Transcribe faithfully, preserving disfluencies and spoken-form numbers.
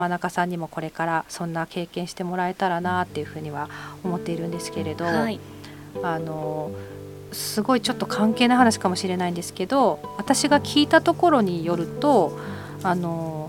真中さんにもこれからそんな経験してもらえたらなっていうふうには思っているんですけれど、 はい、 あのすごいちょっと関係ない話かもしれないんですけど、私が聞いたところによると、あの